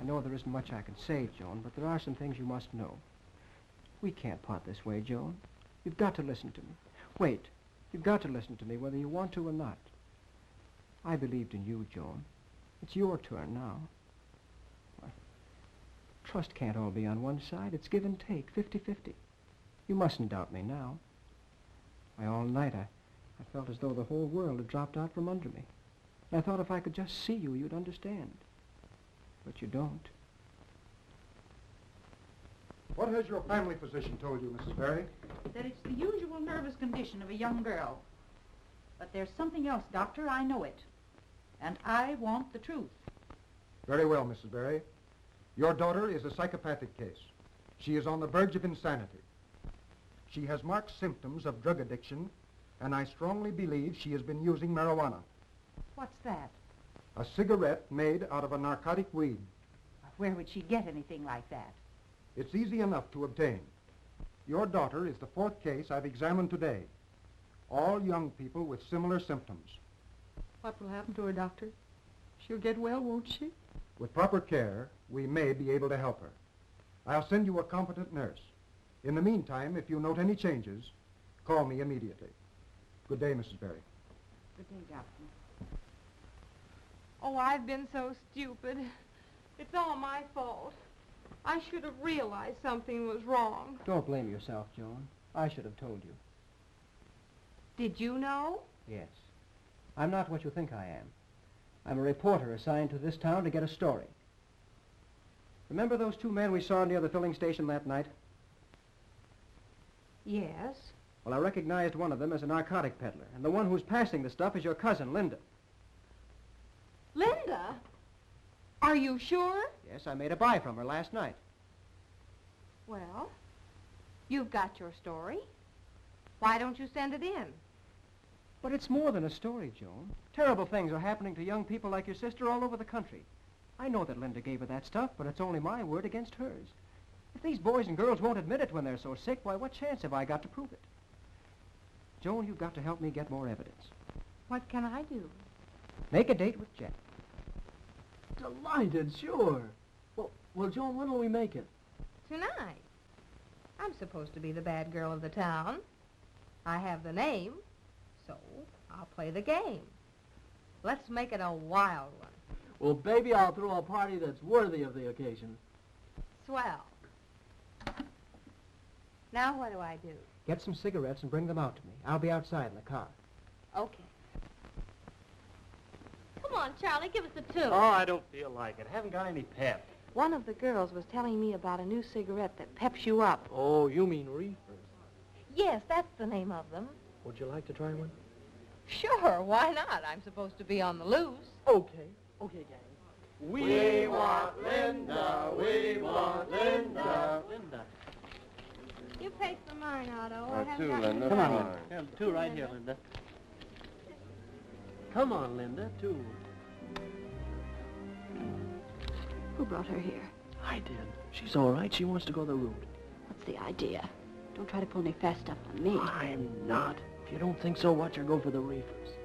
I know there isn't much I can say, Joan, but there are some things you must know. We can't part this way, Joan. You've got to listen to me. Wait. You've got to listen to me whether you want to or not. I believed in you, Joan. It's your turn now. Well, trust can't all be on one side. It's give and take, 50-50. You mustn't doubt me now. Why, all night I felt as though the whole world had dropped out from under me. And I thought if I could just see you, you'd understand. But you don't. What has your family physician told you, Mrs. Berry? That it's the usual nervous condition of a young girl. But there's something else, Doctor. I know it. And I want the truth. Very well, Mrs. Berry. Your daughter is a psychopathic case. She is on the verge of insanity. She has marked symptoms of drug addiction, and I strongly believe she has been using marijuana. What's that? A cigarette made out of a narcotic weed. Where would she get anything like that? It's easy enough to obtain. Your daughter is the fourth case I've examined today. All young people with similar symptoms. What will happen to her, Doctor? She'll get well, won't she? With proper care, we may be able to help her. I'll send you a competent nurse. In the meantime, if you note any changes, call me immediately. Good day, Mrs. Berry. Good day, Doctor. Oh, I've been so stupid. It's all my fault. I should have realized something was wrong. Don't blame yourself, Joan. I should have told you. Did you know? Yes. I'm not what you think I am. I'm a reporter assigned to this town to get a story. Remember those two men we saw near the filling station that night? Yes. Well, I recognized one of them as a narcotic peddler, and the one who's passing the stuff is your cousin, Linda. Linda? Are you sure? Yes, I made a buy from her last night. Well, you've got your story. Why don't you send it in? But it's more than a story, Joan. Terrible things are happening to young people like your sister all over the country. I know that Linda gave her that stuff, but it's only my word against hers. If these boys and girls won't admit it when they're so sick, why, what chance have I got to prove it? Joan, you've got to help me get more evidence. What can I do? Make a date with Jack. Delighted, sure. Well, Joan, when will we make it? Tonight. I'm supposed to be the bad girl of the town. I have the name, so I'll play the game. Let's make it a wild one. Well, baby, I'll throw a party that's worthy of the occasion. Swell. Now what do I do? Get some cigarettes and bring them out to me. I'll be outside in the car. Okay. Come on, Charlie, give us a tune. Oh, I don't feel like it. Haven't got any pep. One of the girls was telling me about a new cigarette that peps you up. Oh, you mean reefers. Yes, that's the name of them. Would you like to try one? Sure, why not? I'm supposed to be on the loose. Okay, gang. We want Linda, we want Linda. Linda. You pay for mine, Otto. I haven't Two, got Linda. any Come money. on. Yeah, two right here, Linda. Come on, Linda, two. Who brought her here? I did. She's all right. She wants to go the route. What's the idea? Don't try to pull any fast stuff on me. I'm not. If you don't think so, watch her go for the reefers.